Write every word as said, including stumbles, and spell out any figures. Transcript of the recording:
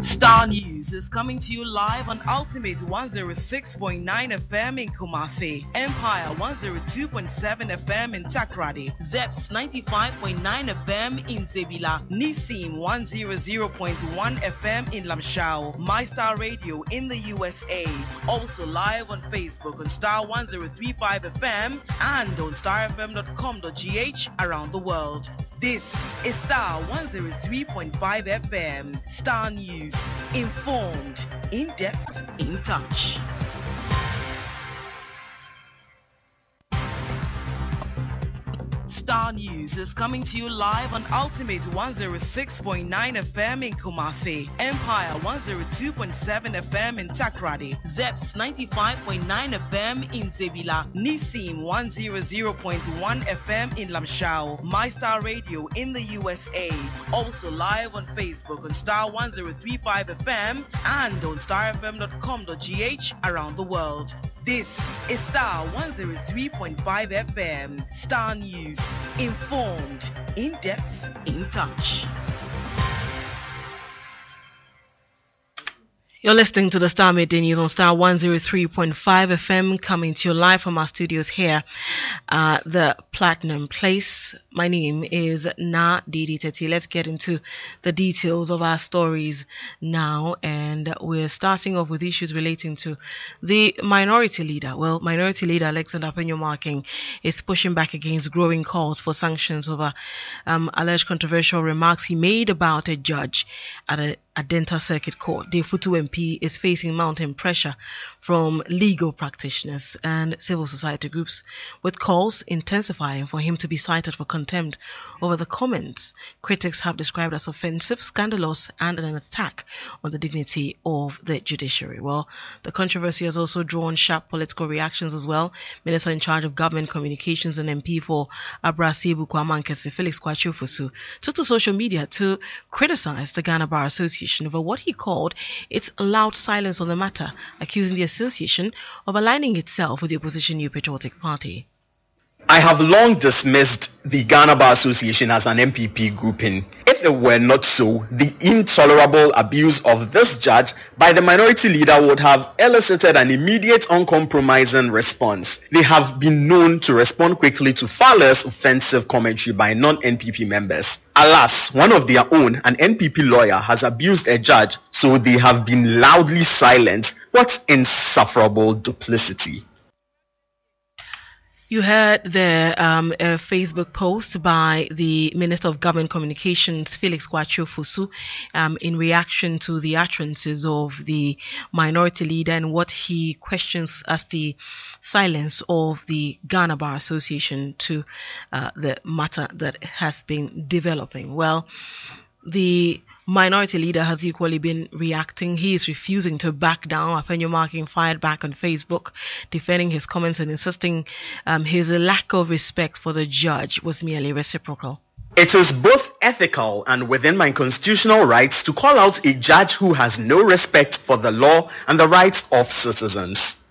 Star News is coming to you live on Ultimate one oh six point nine F M in Kumasi, Empire one oh two point seven F M in Takrady, Zeps ninety-five point nine F M in Zebila, Nissim one hundred point one F M in Lamshao, MyStar Radio in the U S A. Also live on Facebook on Star one oh three point five F M and on star f m dot com dot g h around the world. This is Star one oh three point five F M. Star News. Informed, in depth, in touch. Star News is coming to you live on Ultimate one oh six point nine F M in Kumasi, Empire one oh two point seven F M in Takrady, Zeps ninety-five point nine F M in Zebila, Nissim one hundred point one F M in Lamshao, MyStar Radio in the U S A. Also live on Facebook on Star one oh three point five F M and on star f m dot com dot g h around the world. This is Star one oh three point five F M. Star News. Informed, in depth, in touch. You're listening to the Star Midday News on Star one oh three point five F M, coming to you live from our studios here at the Platinum Place. My name is Na Didi Teti. Let's get into the details of our stories now, and we're starting off with issues relating to the minority leader. Well, Minority Leader Alexander Penyumarking is pushing back against growing calls for sanctions over um, alleged controversial remarks he made about a judge at a Adenta Circuit Court. The Futu M P is facing mounting pressure from legal practitioners and civil society groups, with calls intensifying for him to be cited for contempt over the comments critics have described as offensive, scandalous, and an attack on the dignity of the judiciary. Well, the controversy has also drawn sharp political reactions as well. Minister in charge of Government Communications and M P for Abrasibu Kwamankese, Felix Kwachu Fusu, took to social media to criticize the Ghana Bar Association over what he called its loud silence on the matter, accusing the association of aligning itself with the opposition New Patriotic Party. I have long dismissed the Ghana Bar Association as an M P P grouping. If it were not so, the intolerable abuse of this judge by the minority leader would have elicited an immediate, uncompromising response. They have been known to respond quickly to far less offensive commentary by non-N P P members. Alas, one of their own, an N P P lawyer, has abused a judge, so they have been loudly silent. What insufferable duplicity! You heard the um, a Facebook post by the Minister of Government Communications, Felix Kwachu Fusu, um, in reaction to the utterances of the minority leader and what he questions as the silence of the Ghana Bar Association to uh, the matter that has been developing. Well, the minority leader has equally been reacting. He is refusing to back down. Penyumarking fired back on Facebook, defending his comments and insisting um, his lack of respect for the judge was merely reciprocal. It is both ethical and within my constitutional rights to call out a judge who has no respect for the law and the rights of citizens.